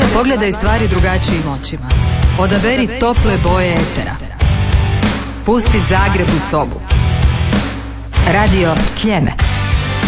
Pogledaj stvari drugačijim očima. Odaberi tople boje etera. Pusti Zagreb u sobu. Radio Sljeme.